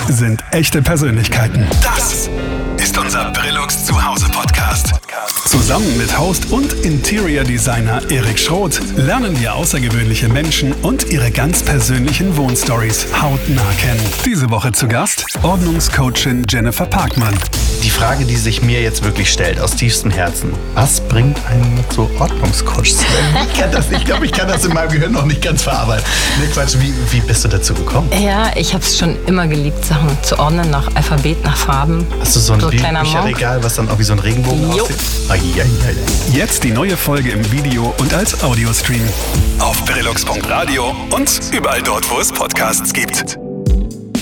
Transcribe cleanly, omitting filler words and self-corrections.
sind echte Persönlichkeiten. Das ist unser Brillux Zuhause-Podcast. Zusammen mit Host und Interior Designer Erik Schroth lernen wir außergewöhnliche Menschen und ihre ganz persönlichen Wohnstories hautnah kennen. Diese Woche zu Gast Ordnungscoachin Jennifer Parkmann. Die Frage, die sich mir jetzt wirklich stellt, aus tiefstem Herzen: Was bringt einen zu Ordnungscoach zu werden? Ich glaube, ich kann das in meinem Gehirn noch nicht ganz verarbeiten. Nee, Quatsch, wie bist du dazu gekommen? Ja, ich habe es schon immer geliebt, Sachen zu ordnen, nach Alphabet, nach Farben. Hast du so ein kleiner Bücherregal, was dann auch wie so ein Regenbogen aussieht? Jetzt die neue Folge im Video und als Audiostream. Auf brillux.radio und überall dort, wo es Podcasts gibt.